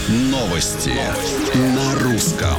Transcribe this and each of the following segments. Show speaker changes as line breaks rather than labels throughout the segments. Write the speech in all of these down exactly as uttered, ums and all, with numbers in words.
Новости на русском.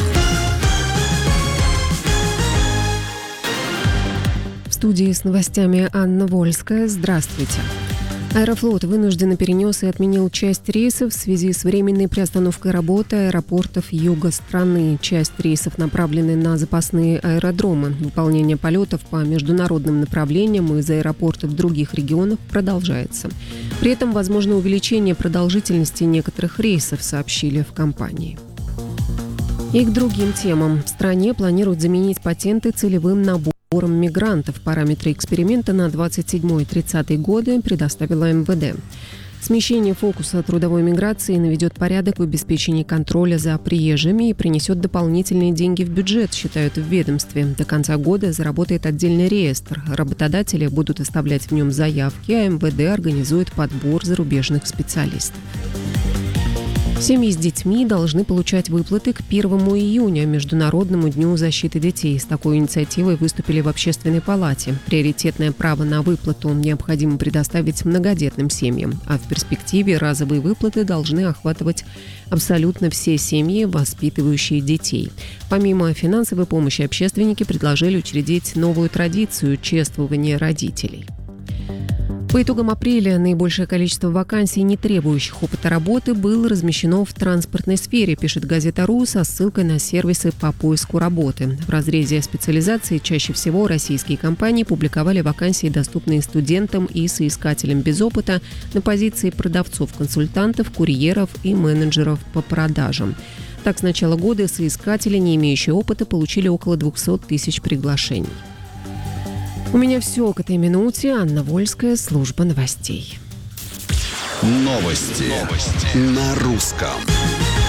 В студии с новостями Анна Вольская. Здравствуйте. Аэрофлот вынужденно перенес и отменил часть рейсов в связи с временной приостановкой работы аэропортов юга страны. Часть рейсов направлены на запасные аэродромы. Выполнение полетов по международным направлениям из аэропортов других регионов продолжается. При этом возможно увеличение продолжительности некоторых рейсов, сообщили в компании. И к другим темам. В стране планируют заменить патенты целевым набором мигрантов. Параметры эксперимента на двадцать седьмой - тридцатый годы предоставила эм вэ дэ. Смещение фокуса трудовой миграции наведет порядок в обеспечении контроля за приезжими и принесет дополнительные деньги в бюджет, считают в ведомстве. До конца года заработает отдельный реестр. Работодатели будут оставлять в нем заявки, а эм вэ дэ организует подбор зарубежных специалистов. Семьи с детьми должны получать выплаты к первому июня, Международному дню защиты детей. С такой инициативой выступили в Общественной палате. Приоритетное право на выплату необходимо предоставить многодетным семьям, а в перспективе разовые выплаты должны охватывать абсолютно все семьи, воспитывающие детей. Помимо финансовой помощи, общественники предложили учредить новую традицию чествования родителей. По итогам апреля наибольшее количество вакансий, не требующих опыта работы, было размещено в транспортной сфере, пишет газета РУ со ссылкой на сервисы по поиску работы. В разрезе специализации чаще всего российские компании публиковали вакансии, доступные студентам и соискателям без опыта, на позиции продавцов-консультантов, курьеров и менеджеров по продажам. Так, с начала года соискатели, не имеющие опыта, получили около двести тысяч приглашений. У меня все к этой минуте. Анна Вольская, служба новостей.
Новости, Новости. на русском.